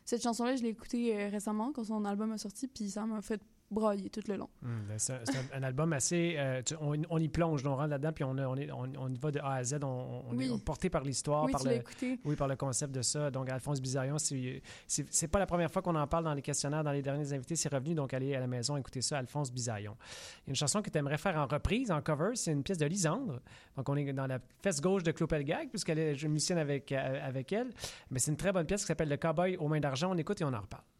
cette chanson-là, je l'ai écoutée récemment quand son album a sorti, puis ça m'a fait brailler tout le long. C'est un album assez... on y plonge, on rentre là-dedans, puis on y va de A à Z. On est porté par l'histoire, oui, par le concept de ça. Donc, Alphonse Bizarion, c'est pas la première fois qu'on en parle dans les questionnaires, dans les derniers invités. C'est revenu, donc allez à la maison écouter ça, Alphonse Bizarion. Il y a une chanson que tu aimerais faire en reprise, en cover, c'est une pièce de Lisandre. Donc, on est dans la fesse gauche de Claude Pelgag, puisqu'elle est musicienne avec elle. Mais c'est une très bonne pièce qui s'appelle Le Cowboy aux mains d'argent. On écoute et on en reparle.